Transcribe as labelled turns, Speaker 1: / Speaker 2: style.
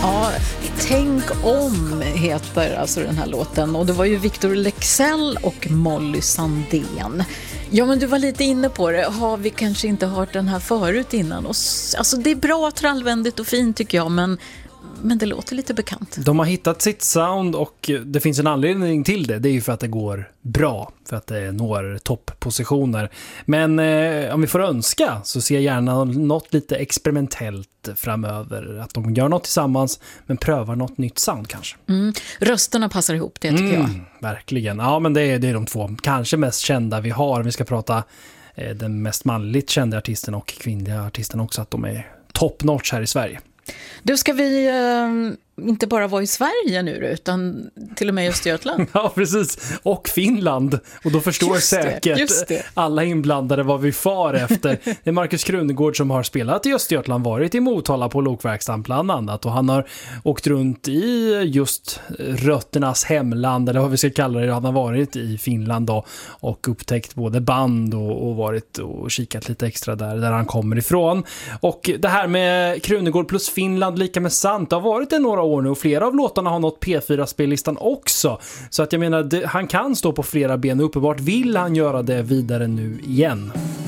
Speaker 1: Ja, Tänk om heter alltså den här låten. Och det var ju Victor Leksell och Molly Sandén. Ja, men du var lite inne på det. Har vi kanske inte hört den här förut innan? Och, alltså det är bra, trallvändigt och fint tycker jag, men det låter lite bekant.
Speaker 2: De har hittat sitt sound och det finns en anledning till det. Det är ju för att det går bra, för att det når topppositioner. Men om vi får önska så ser jag gärna något lite experimentellt framöver. Att de gör något tillsammans men prövar något nytt sound kanske.
Speaker 1: Rösterna passar ihop, det tycker jag.
Speaker 2: Verkligen. Ja, men det är de två kanske mest kända vi har. Vi ska prata den mest manligt kända artisten och kvinnliga artisten också, att de är top notch här i Sverige.
Speaker 1: Då ska vi inte bara vara i Sverige nu utan till och med i Östergötland.
Speaker 2: Ja, precis. Och Finland. Och då förstår säkert alla inblandade vad vi far efter. Det är Markus Krunegård som har spelat i Östergötland, varit i Motala på Lokverkstan bland annat. Och han har åkt runt i just rötternas hemland, eller vad vi ska kalla det. Han har varit i Finland då, och upptäckt både band och varit och kikat lite extra där han kommer ifrån. Och det här med Krunegård plus Finland lika med sant, det har varit det några år nu och flera av låtarna har nått P4-spellistan också. Så att jag menar, han kan stå på flera ben och uppenbart vill han göra det vidare nu igen.